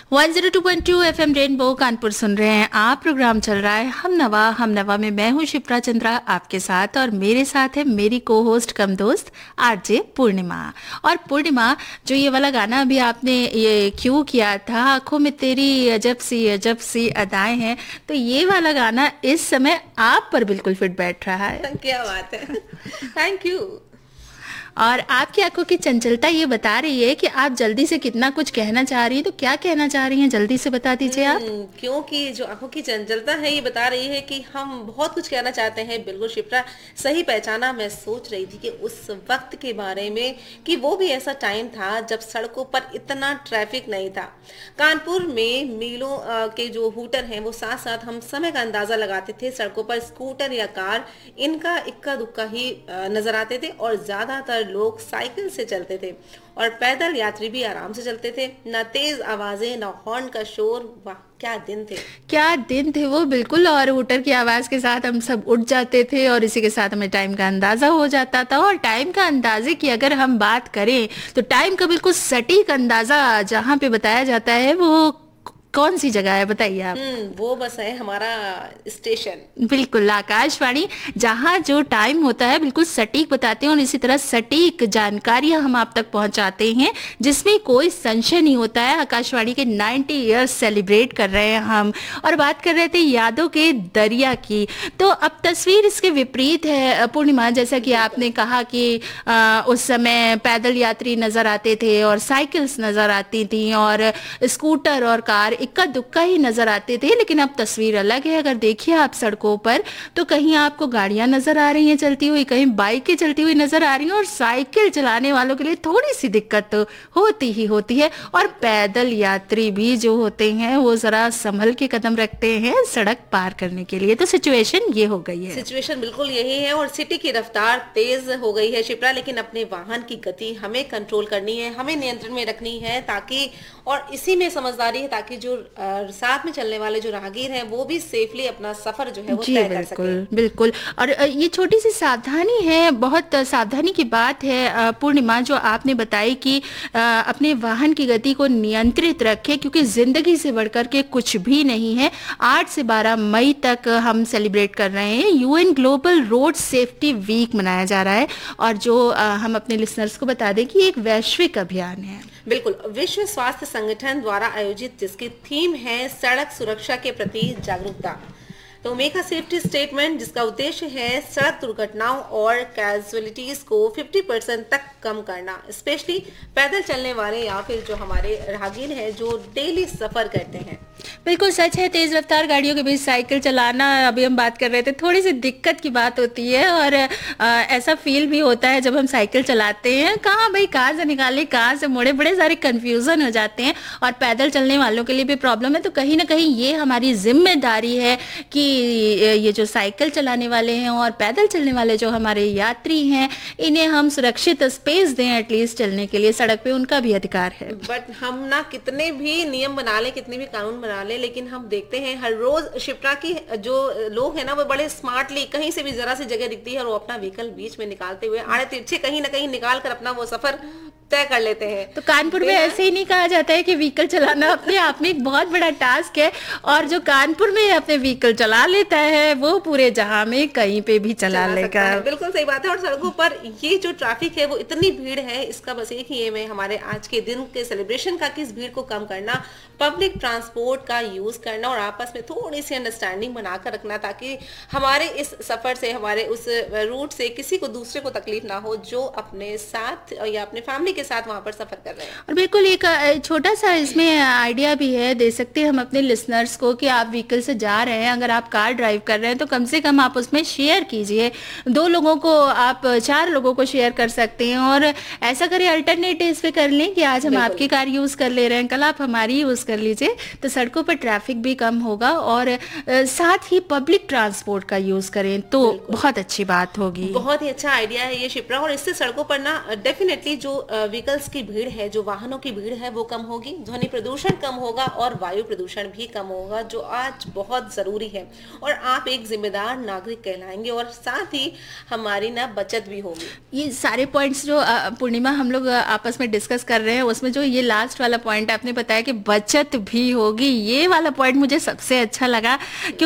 102.2 FM rainbow Kanpur सुन रहे हैं आप। प्रोग्राम चल रहा है हम नवा में मैं हूं शिप्रा चंद्रा आपके साथ, और मेरे साथ है मेरी को होस्ट कम दोस्त आरजे पूर्णिमा। और पूर्णिमा, जो ये वाला गाना अभी आपने ये क्यों किया था, आंखों में तेरी अजब सी अदाएं हैं, तो ये वाला गाना इस समय आप पर बिल्कुल फिट बैठ रहा है। क्या बात है, थैंक यू। और आपकी आंखों की चंचलता ये बता रही है कि आप जल्दी से कितना कुछ कहना चाह रही हैं। तो क्या कहना चाह रही हैं, जल्दी से बता दीजिए आप। क्योंकि जो आंखों की चंचलता है ये बता रही है कि हम बहुत कुछ कहना चाहते हैं। बिल्कुल शिप्रा, सही पहचाना। मैं सोच रही थी कि उस वक्त के बारे में कि वो भी ऐसा टाइम था जब सड़कों पर इतना ट्रैफिक नहीं था। कानपुर में मीलों के जो हूटर हैं वो साथ साथ हम समय का अंदाजा लगाते थे। सड़कों पर स्कूटर या कार इनका इक्का दुक्का ही नजर आते थे, और ज्यादातर लोग साइकिल से चलते थे और पैदल यात्री भी आराम से चलते थे। ना तेज आवाजें, ना हॉर्न का शोर। वाह, क्या दिन थे वो, बिल्कुल। और हूटर की आवाज के साथ हम सब उठ जाते थे और इसी के साथ हमें टाइम का अंदाजा हो जाता था। और टाइम का अंदाजे की अगर हम बात करें तो टाइम का बिल्कुल सटीक अंदाजा जहाँ पे बताया जाता है वो कौन सी जगह है, बताइए आप। वो बस है हमारा स्टेशन, बिल्कुल आकाशवाणी, जहाँ जो टाइम होता है बिल्कुल सटीक बताते हैं और इसी तरह सटीक जानकारियां हम आप तक पहुंचाते हैं जिसमें कोई संशय नहीं होता है। आकाशवाणी के 90 इयर्स सेलिब्रेट कर रहे हैं हम, और बात कर रहे थे यादों के दरिया की। तो अब तस्वीर इसके विपरीत है पूर्णिमा, जैसा कि आपने कहा कि उस समय पैदल यात्री नजर आते थे और साइकिल्स नजर आती थी और स्कूटर और कार इक्का दुक्का ही नजर आते थे। लेकिन अब तस्वीर अलग है। अगर देखिए आप सड़कों पर तो कहीं आपको गाड़ियां नजर आ रही हैं चलती हुई, कहीं बाइकें चलती हुई नजर आ रही हैं, और साइकिल चलाने वालों के लिए थोड़ी सी दिक्कत तो होती ही होती है। और पैदल यात्री भी जो होते हैं वो जरा संभल के कदम रखते हैं सड़क पार करने के लिए। तो सिचुएशन ये हो गई है। सिचुएशन बिल्कुल यही है, और सिटी की रफ्तार तेज हो गई है शिप्रा। लेकिन अपने वाहन की गति हमें कंट्रोल करनी है, हमें नियंत्रण में रखनी है, ताकि, और इसी में समझदारी है, ताकि जो साथ में चलने वाले जो राहगीर हैं वो भी सेफली अपना सफर जो है वो तय कर सकें। बिल्कुल। और ये छोटी सी सावधानी है, बहुत सावधानी की बात है पूर्णिमा, जो आपने बताई कि अपने वाहन की गति को नियंत्रित रखें, क्योंकि जिंदगी से बढ़कर के कुछ भी नहीं है। 8 से 12 मई तक हम सेलिब्रेट कर रहे हैं, UN global road safety week मनाया जा रहा है, और जो हम अपने लिसनर्स को बता दें कि एक वैश्विक अभियान है। बिल्कुल, विश्व स्वास्थ्य संगठन द्वारा आयोजित, जिसकी थीम है सड़क सुरक्षा के प्रति जागरूकता। तो मेक अ सेफ्टी स्टेटमेंट, जिसका उद्देश्य है सड़क दुर्घटनाओं और कैजुअलिटीज को 50% तक कम करना, स्पेशली पैदल चलने वाले या फिर जो हमारे राहगीर हैं जो डेली सफर करते हैं। बिल्कुल सच है, तेज रफ्तार गाड़ियों के बीच साइकिल चलाना, अभी हम बात कर रहे थे, थोड़ी सी दिक्कत की बात होती है। और ऐसा फील भी होता है जब हम साइकिल चलाते हैं, कहाँ भाई कहाँ से निकाले कहाँ से मोड़े, बड़े सारे कंफ्यूजन हो जाते हैं। और पैदल चलने वालों के लिए भी प्रॉब्लम है। तो कहीं ना कहीं ये हमारी जिम्मेदारी है कि ये जो साइकिल चलाने वाले हैं और पैदल चलने वाले जो हमारे यात्री हैं, इन्हें हम सुरक्षित स्पेस दें एटलीस्ट चलने के लिए। सड़क पे उनका भी अधिकार है। बट हम ना कितने भी नियम बना ले, कितने भी कानून बना ले, लेकिन हम देखते हैं हर रोज शिप्रा की जो लोग हैं ना वो बड़े स्मार्टली कहीं से भी जरा सी जगह दिखती है और वो अपना व्हीकल बीच में निकालते हुए आड़े तिरछे कहीं ना कहीं निकाल कर अपना वो सफर तय कर लेते हैं। तो कानपुर में ऐसे ही नहीं कहा जाता है कि व्हीकल चलाना अपने आप में एक बहुत बड़ा टास्क है, और जो कानपुर में अपने व्हीकल चला लेता है वो पूरे जहां में कहीं पे भी चला लेगा। बिल्कुल सही बात है। और सड़कों पर ये जो ट्रैफिक है वो इतनी भीड़ है, इसका बस एक ही एम है हमारे आज के दिन के सेलिब्रेशन का कि इस भीड़ को कम करना, पब्लिक ट्रांसपोर्ट का यूज करना और आपस में थोड़ी सी अंडरस्टैंडिंग बनाकर रखना, ताकि हमारे इस सफर से, हमारे उस रूट से किसी को दूसरे को तकलीफ ना हो जो अपने साथ या अपने फैमिली के साथ वहां पर सफर कर रहे हैं। और बिल्कुल एक छोटा सा इसमें आइडिया भी है, दे सकते हैं हम अपने लिसनर्स को, कि आप व्हीकल से जा रहे हैं, अगर आप कार ड्राइव कर रहे हैं तो कम से कम आप उसमें शेयर कीजिए। 2 लोगों को आप 4 लोगों को शेयर कर सकते हैं, और ऐसा करें अल्टरनेट इस पे कर लें कि आज हम आपकी कार यूज कर ले रहे हैं, कल आप हमारी यूज कर लीजिए। तो सड़कों पर ट्रैफिक भी कम होगा, और साथ ही पब्लिक ट्रांसपोर्ट का यूज करें तो बहुत अच्छी बात होगी। बहुत ही अच्छा आइडिया है ये शिप्रा, और इससे सड़कों पर ना डेफिनेटली जो व्हीकल्स की भीड़ है, जो वाहनों की भीड़ है वो कम होगी, ध्वनि प्रदूषण कम होगा और वायु प्रदूषण भी कम होगा, जो आज बहुत जरूरी है। और आप एक जिम्मेदार नागरिक कहलाएंगे और साथ ही हमारी ना बचत भी होगी। ये सारे पॉइंट्स जो पूर्णिमा हम लोग आपस में डिस्कस कर रहे हैं, उसमें जो ये लास्ट वाला पॉइंट आपने बताया कि बचत भी होगी, ये वाला पॉइंट मुझे सबसे अच्छा लगा।